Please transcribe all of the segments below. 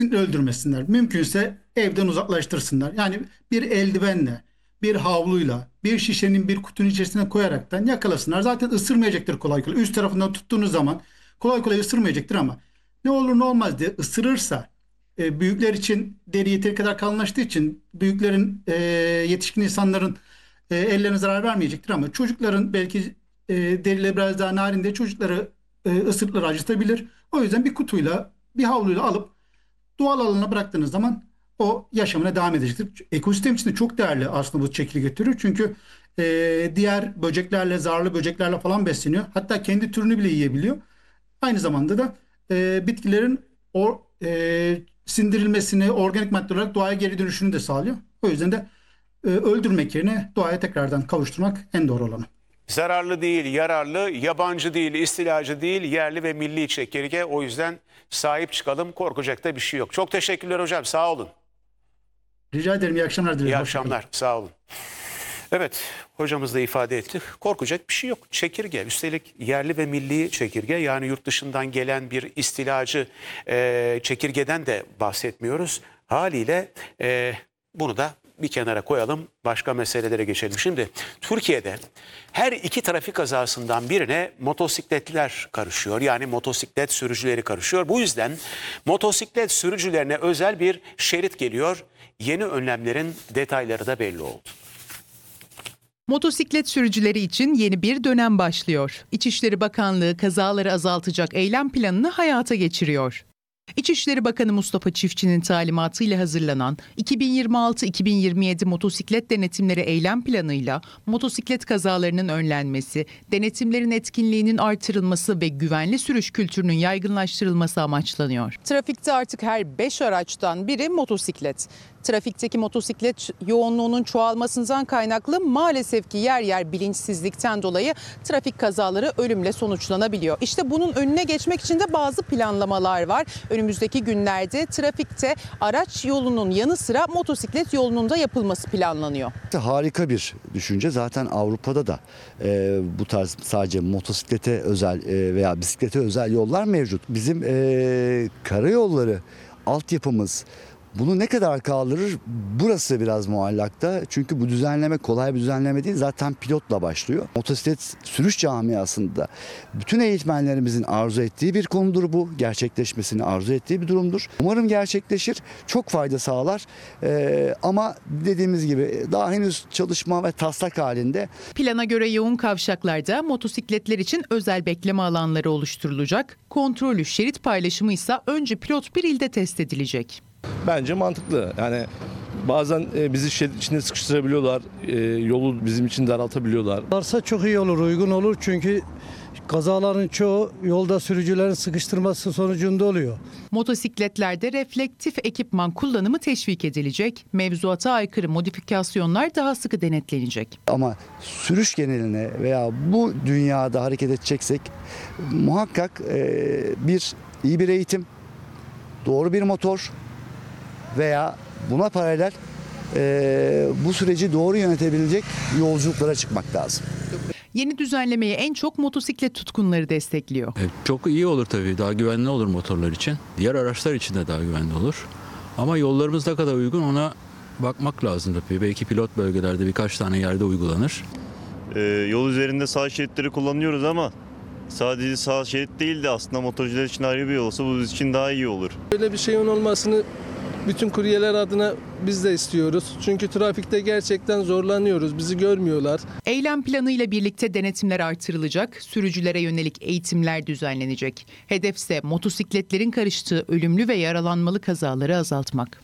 öldürmesinler. Mümkünse evden uzaklaştırsınlar. Yani bir eldivenle, bir havluyla, bir şişenin bir kutunun içerisine koyaraktan yakalasınlar. Zaten ısırmayacaktır kolay kolay. Üst tarafından tuttuğunuz zaman kolay kolay ısırmayacaktır ama ne olur ne olmaz diye ısırırsa büyükler için deri yeteri kadar kalınlaştığı için büyüklerin yetişkin insanların ellerine zarar vermeyecektir ama çocukların belki derileri biraz daha narin de çocukları ısırıkları acıtabilir. O yüzden bir kutuyla bir havluyla alıp doğal alanına bıraktığınız zaman o yaşamına devam edecektir. Ekosistem için de çok değerli aslında bu çekirge türü. Çünkü diğer böceklerle, zararlı böceklerle falan besleniyor. Hatta kendi türünü bile yiyebiliyor. Aynı zamanda da bitkilerin sindirilmesini, organik madde olarak doğaya geri dönüşünü de sağlıyor. O yüzden de öldürmek yerine doğaya tekrardan kavuşturmak en doğru olanı. Zararlı değil, yararlı, yabancı değil, istilacı değil, yerli ve milli çekirge. O yüzden sahip çıkalım, korkacak da bir şey yok. Çok teşekkürler hocam, sağ olun. Rica ederim. İyi akşamlar dilerim. İyi Hoşça kalın. akşamlar, sağ olun. Evet, hocamız da ifade etti. Korkacak bir şey yok. Çekirge, üstelik yerli ve milli çekirge. Yani yurt dışından gelen bir istilacı çekirgeden de bahsetmiyoruz. Haliyle bunu da bir kenara koyalım, başka meselelere geçelim. Şimdi Türkiye'de her iki trafik kazasından birine motosikletliler karışıyor. Yani motosiklet sürücüleri karışıyor. Bu yüzden motosiklet sürücülerine özel bir şerit geliyor. Yeni önlemlerin detayları da belli oldu. Motosiklet sürücüleri için yeni bir dönem başlıyor. İçişleri Bakanlığı kazaları azaltacak eylem planını hayata geçiriyor. İçişleri Bakanı Mustafa Çiftçi'nin talimatıyla hazırlanan 2026-2027 motosiklet denetimleri eylem planıyla motosiklet kazalarının önlenmesi, denetimlerin etkinliğinin artırılması ve güvenli sürüş kültürünün yaygınlaştırılması amaçlanıyor. Trafikte artık her 5 araçtan biri motosiklet. Trafikteki motosiklet yoğunluğunun çoğalmasından kaynaklı maalesef ki yer yer bilinçsizlikten dolayı trafik kazaları ölümle sonuçlanabiliyor. İşte bunun önüne geçmek için de bazı planlamalar var. Önümüzdeki günlerde trafikte araç yolunun yanı sıra motosiklet yolunun da yapılması planlanıyor. Harika bir düşünce. Zaten Avrupa'da da bu tarz sadece motosiklete özel veya bisiklete özel yollar mevcut. Bizim karayolları altyapımız bunu ne kadar kaldırır? Burası biraz muallakta. Çünkü bu düzenleme kolay bir düzenleme değil. Zaten pilotla başlıyor. Motosiklet sürüş camiasında bütün eğitmenlerimizin arzu ettiği bir konudur bu. Gerçekleşmesini arzu ettiği bir durumdur. Umarım gerçekleşir. Çok fayda sağlar. Ama dediğimiz gibi daha henüz çalışma ve taslak halinde. Plana göre yoğun kavşaklarda motosikletler için özel bekleme alanları oluşturulacak. Kontrollü şerit paylaşımı ise önce pilot bir ilde test edilecek. Bence mantıklı. Yani bazen bizi şerit içinde sıkıştırabiliyorlar. Yolu bizim için daraltabiliyorlar. Varsa çok iyi olur, uygun olur çünkü kazaların çoğu yolda sürücülerin sıkıştırması sonucunda oluyor. Motosikletlerde reflektif ekipman kullanımı teşvik edilecek. Mevzuata aykırı modifikasyonlar daha sıkı denetlenecek. Ama sürüş geneline veya bu dünyada hareket edeceksek muhakkak iyi bir eğitim, doğru bir motor veya buna paralel bu süreci doğru yönetebilecek yolculuklara çıkmak lazım. Yeni düzenlemeyi en çok motosiklet tutkunları destekliyor. Çok iyi olur tabii. Daha güvenli olur motorlar için. Diğer araçlar için de daha güvenli olur. Ama yollarımız ne kadar uygun ona bakmak lazım tabii. Belki pilot bölgelerde birkaç tane yerde uygulanır. Yol üzerinde sağ şeritleri kullanıyoruz ama sadece sağ şerit değil de aslında motorcular için ayrı bir yol olsa bu bizim için daha iyi olur. Böyle bir şeyin olmasını bütün kuryeler adına biz de istiyoruz. Çünkü trafikte gerçekten zorlanıyoruz. Bizi görmüyorlar. Eylem planıyla birlikte denetimler artırılacak, sürücülere yönelik eğitimler düzenlenecek. Hedef ise motosikletlerin karıştığı ölümlü ve yaralanmalı kazaları azaltmak.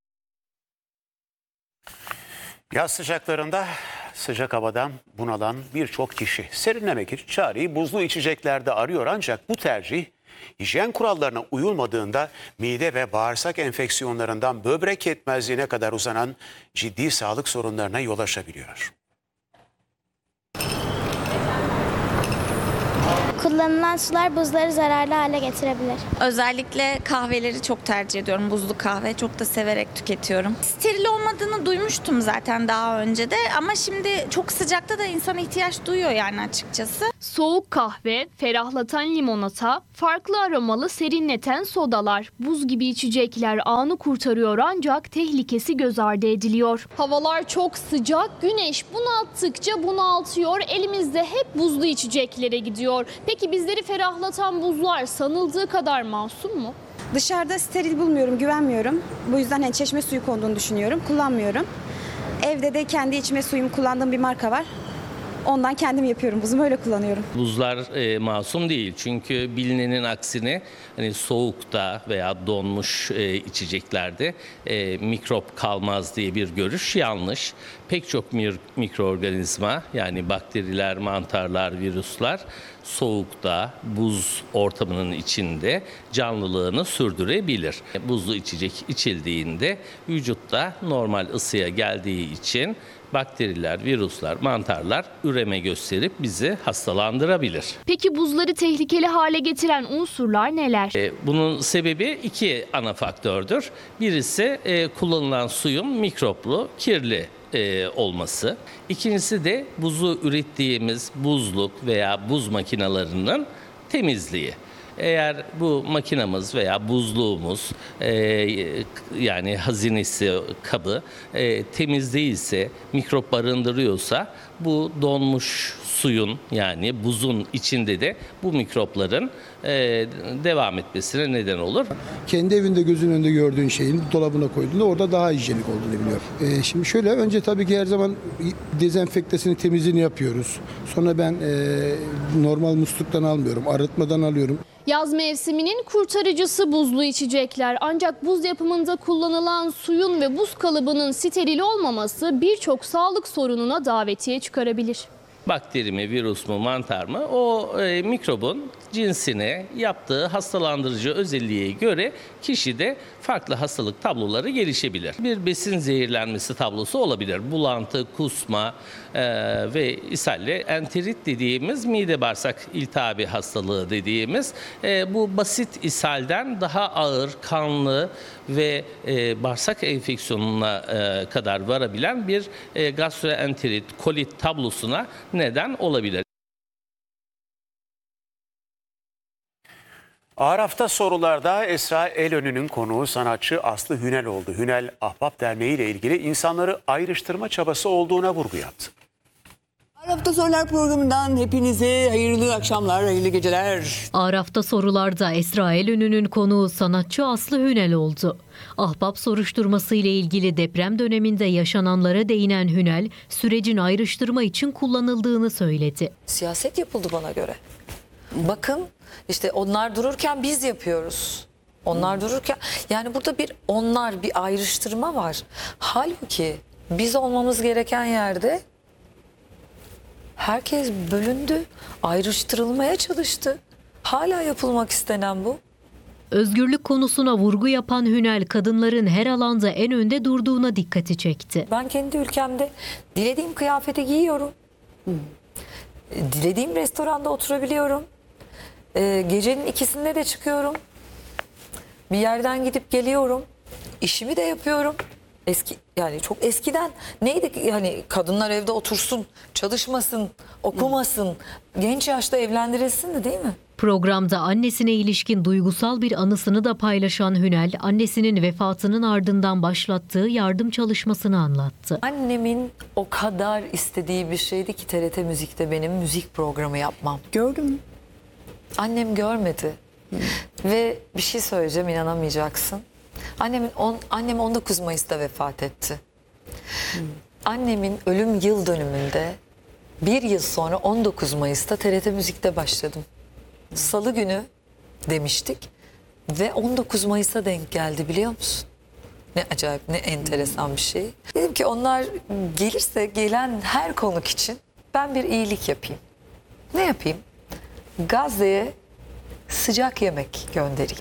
Yaz sıcaklarında sıcak havadan bunalan birçok kişi serinlemek için çareyi buzlu içeceklerde arıyor ancak bu tercih hijyen kurallarına uyulmadığında mide ve bağırsak enfeksiyonlarından böbrek yetmezliğine kadar uzanan ciddi sağlık sorunlarına yol açabiliyor. Kullanılan sular buzları zararlı hale getirebilir. Özellikle kahveleri çok tercih ediyorum. Buzlu kahve çok da severek tüketiyorum. Steril olmadığını duymuştum zaten daha önce de ama şimdi çok sıcakta da insan ihtiyaç duyuyor yani açıkçası. Soğuk kahve, ferahlatan limonata, farklı aromalı serinleten sodalar, buz gibi içecekler anı kurtarıyor ancak tehlikesi göz ardı ediliyor. Havalar çok sıcak, güneş bunalttıkça bunaltıyor, elimizde hep buzlu içeceklere gidiyor. Peki bizleri ferahlatan buzlar sanıldığı kadar masum mu? Dışarıda steril bulmuyorum, güvenmiyorum. Bu yüzden çeşme suyu konduğunu düşünüyorum, kullanmıyorum. Evde de kendi içme suyumu kullandığım bir marka var. Ondan kendim yapıyorum, buzumu öyle kullanıyorum. Buzlar masum değil çünkü bilinenin aksine hani soğukta veya donmuş içeceklerde mikrop kalmaz diye bir görüş yanlış. Pek çok mikroorganizma yani bakteriler, mantarlar, virüsler soğukta, buz ortamının içinde canlılığını sürdürebilir. Buzlu içecek içildiğinde vücutta normal ısıya geldiği için bakteriler, virüsler, mantarlar üreme gösterip bizi hastalandırabilir. Peki buzları tehlikeli hale getiren unsurlar neler? Bunun sebebi iki ana faktördür. Birisi kullanılan suyun mikroplu, kirli olması. İkincisi de buzu ürettiğimiz buzluk veya buz makinelerinin temizliği. Eğer bu makinamız veya buzluğumuz yani hazinesi, kabı temiz değilse, mikrop barındırıyorsa bu donmuş suyun yani buzun içinde de bu mikropların devam etmesine neden olur. Kendi evinde gözünün önünde gördüğün şeyin dolabına koyduğunda orada daha hijyenik olduğunu biliyorum. Şimdi şöyle önce tabii ki her zaman dezenfektasını temizliğini yapıyoruz. Sonra ben normal musluktan almıyorum, arıtmadan alıyorum. Yaz mevsiminin kurtarıcısı buzlu içecekler. Ancak buz yapımında kullanılan suyun ve buz kalıbının steril olmaması birçok sağlık sorununa davetiye çıkarabilir. Bakteri mi, virüs mü, mantar mı o mikrobun cinsine yaptığı hastalandırıcı özelliğe göre kişide farklı hastalık tabloları gelişebilir. Bir besin zehirlenmesi tablosu olabilir. Bulantı, kusma ve ishalle enterit dediğimiz mide bağırsak iltihabi hastalığı dediğimiz bu basit ishalden daha ağır, kanlı ve bağırsak enfeksiyonuna kadar varabilen bir gastroenterit, kolit tablosuna neden olabilir. Araf'ta sorularda Esra Elönü'nün konuğu sanatçı Aslı Hünel oldu. Hünel, Ahbap Derneği ile ilgili insanları ayrıştırma çabası olduğuna vurgu yaptı. Araf'ta Sorular programından hepinize hayırlı akşamlar, hayırlı geceler. Araf'ta sorularda Esra Elönü'nün konuğu sanatçı Aslı Hünel oldu. Ahbap soruşturması ile ilgili deprem döneminde yaşananlara değinen Hünel, sürecin ayrıştırma için kullanıldığını söyledi. Siyaset yapıldı bana göre. Bakın işte onlar dururken biz yapıyoruz. Onlar dururken yani burada bir ayrıştırma var. Halbuki biz olmamız gereken yerde herkes bölündü, ayrıştırılmaya çalıştı. Hala yapılmak istenen bu. Özgürlük konusuna vurgu yapan Hünel, kadınların her alanda en önde durduğuna dikkati çekti. Ben kendi ülkemde dilediğim kıyafeti giyiyorum. Dilediğim restoranda oturabiliyorum. Gecenin ikisinde de çıkıyorum. Bir yerden gidip geliyorum. İşimi de yapıyorum. Yani çok eskiden neydi yani kadınlar evde otursun, çalışmasın, okumasın, genç yaşta evlendirilsin de değil mi? Programda annesine ilişkin duygusal bir anısını da paylaşan Hünel, annesinin vefatının ardından başlattığı yardım çalışmasını anlattı. Annemin o kadar istediği bir şeydi ki TRT Müzik'te benim müzik programı yapmam. Gördün mü? Annem görmedi. Ve bir şey söyleyeceğim, inanamayacaksın. Annem 19 Mayıs'ta vefat etti. Annemin ölüm yıl dönümünde bir yıl sonra 19 Mayıs'ta TRT Müzik'te başladım. Salı günü demiştik ve 19 Mayıs'a denk geldi, biliyor musun? Ne acayip, ne enteresan bir şey. Dedim ki onlar gelirse gelen her konuk için ben bir iyilik yapayım. Ne yapayım? Gazze'ye sıcak yemek göndereyim.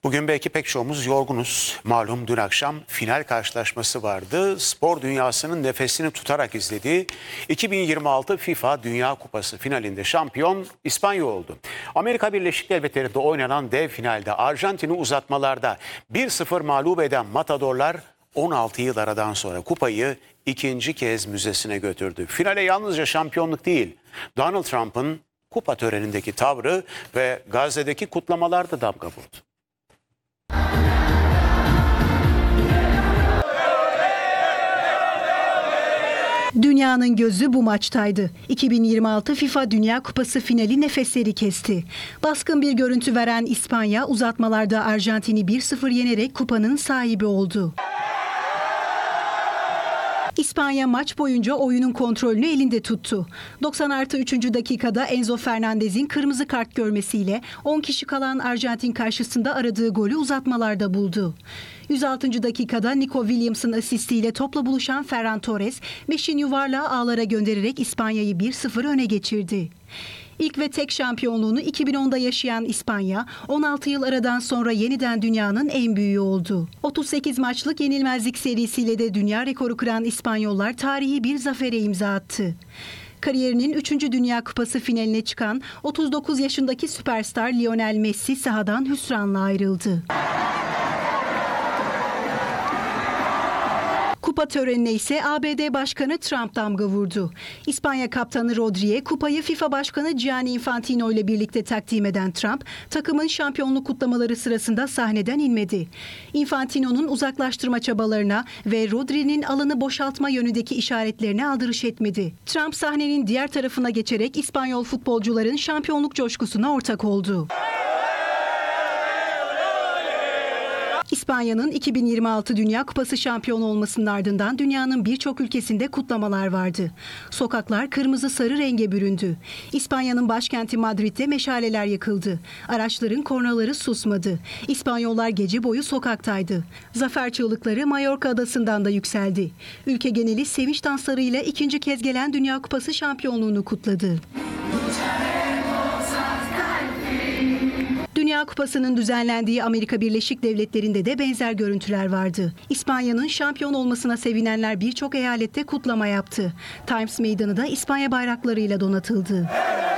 Bugün belki pek çoğumuz yorgunuz. Malum dün akşam final karşılaşması vardı. Spor dünyasının nefesini tutarak izlediği 2026 FIFA Dünya Kupası finalinde şampiyon İspanya oldu. Amerika Birleşik Devletleri'nde oynanan dev finalde Arjantin'i uzatmalarda 1-0 mağlup eden Matadorlar 16 yıl aradan sonra kupayı ikinci kez müzesine götürdü. Finale yalnızca şampiyonluk değil, Donald Trump'ın kupa törenindeki tavrı ve Gazze'deki kutlamalar da damga vurdu. Dünyanın gözü bu maçtaydı. 2026 FIFA Dünya Kupası finali nefesleri kesti. Baskın bir görüntü veren İspanya uzatmalarda Arjantin'i 1-0 yenerek kupanın sahibi oldu. İspanya maç boyunca oyunun kontrolünü elinde tuttu. 90+3. dakikada Enzo Fernandez'in kırmızı kart görmesiyle 10 kişi kalan Arjantin karşısında aradığı golü uzatmalarda buldu. 106. dakikada Nico Williams'ın asistiyle topla buluşan Ferran Torres, Beşin yuvarlağı ağlara göndererek İspanya'yı 1-0 öne geçirdi. İlk ve tek şampiyonluğunu 2010'da yaşayan İspanya, 16 yıl aradan sonra yeniden dünyanın en büyüğü oldu. 38 maçlık yenilmezlik serisiyle de dünya rekoru kıran İspanyollar tarihi bir zafere imza attı. Kariyerinin 3. Dünya Kupası finaline çıkan 39 yaşındaki süperstar Lionel Messi sahadan hüsranla ayrıldı. Kupa törenine ise ABD Başkanı Trump damga vurdu. İspanya kaptanı Rodri'ye kupayı FIFA Başkanı Gianni Infantino ile birlikte takdim eden Trump, takımın şampiyonluk kutlamaları sırasında sahneden inmedi. Infantino'nun uzaklaştırma çabalarına ve Rodri'nin alanı boşaltma yönündeki işaretlerine aldırış etmedi. Trump sahnenin diğer tarafına geçerek İspanyol futbolcuların şampiyonluk coşkusuna ortak oldu. İspanya'nın 2026 Dünya Kupası şampiyonu olmasının ardından dünyanın birçok ülkesinde kutlamalar vardı. Sokaklar kırmızı sarı renge büründü. İspanya'nın başkenti Madrid'de meşaleler yakıldı. Araçların kornaları susmadı. İspanyollar gece boyu sokaktaydı. Zafer çığlıkları Mallorca adasından da yükseldi. Ülke geneli sevinç danslarıyla ikinci kez gelen Dünya Kupası şampiyonluğunu kutladı. Dünya Kupası'nın düzenlendiği Amerika Birleşik Devletleri'nde de benzer görüntüler vardı. İspanya'nın şampiyon olmasına sevinenler birçok eyalette kutlama yaptı. Times Meydanı da İspanya bayraklarıyla donatıldı.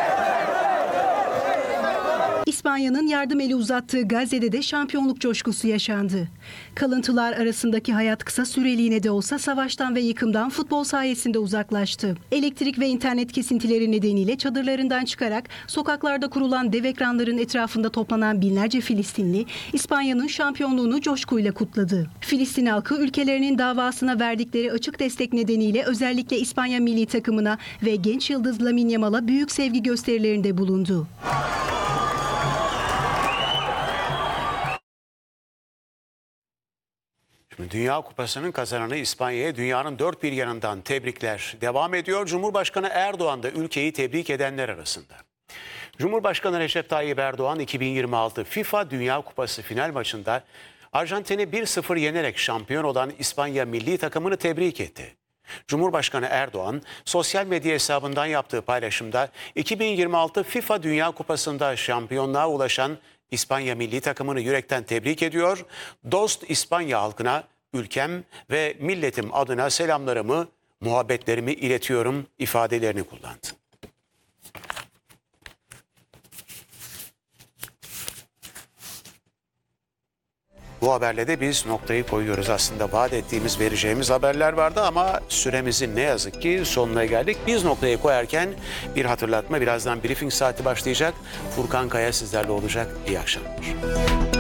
İspanya'nın yardım eli uzattığı Gazze'de de şampiyonluk coşkusu yaşandı. Kalıntılar arasındaki hayat kısa süreliğine de olsa savaştan ve yıkımdan futbol sayesinde uzaklaştı. Elektrik ve internet kesintileri nedeniyle çadırlarından çıkarak sokaklarda kurulan dev ekranların etrafında toplanan binlerce Filistinli, İspanya'nın şampiyonluğunu coşkuyla kutladı. Filistin halkı ülkelerinin davasına verdikleri açık destek nedeniyle özellikle İspanya milli takımına ve genç yıldız Lamine Yamal'a büyük sevgi gösterilerinde bulundu. Dünya Kupası'nın kazananı İspanya'ya dünyanın dört bir yanından tebrikler devam ediyor. Cumhurbaşkanı Erdoğan da ülkeyi tebrik edenler arasında. Cumhurbaşkanı Recep Tayyip Erdoğan 2026 FIFA Dünya Kupası final maçında Arjantin'i 1-0 yenerek şampiyon olan İspanya milli takımını tebrik etti. Cumhurbaşkanı Erdoğan sosyal medya hesabından yaptığı paylaşımda 2026 FIFA Dünya Kupası'nda şampiyonluğa ulaşan İspanya milli takımını yürekten tebrik ediyor. Dost İspanya halkına ülkem ve milletim adına selamlarımı, muhabbetlerimi iletiyorum ifadelerini kullandı. Bu haberle de biz noktayı koyuyoruz. Aslında vaat ettiğimiz, vereceğimiz haberler vardı ama süremizin ne yazık ki sonuna geldik. Biz noktayı koyarken bir hatırlatma, birazdan briefing saati başlayacak. Furkan Kaya sizlerle olacak. İyi akşamlar.